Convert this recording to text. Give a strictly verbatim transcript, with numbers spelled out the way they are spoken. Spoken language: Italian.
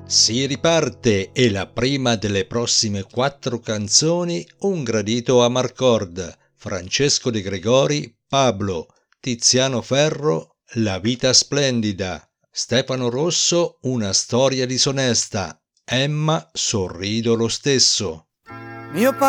Si riparte e la prima delle prossime quattro canzoni un gradito Amarcord, Francesco De Gregori, Pablo, Tiziano Ferro, La vita splendida, Stefano Rosso, Una storia disonesta, Emma, Sorrido lo stesso. Mio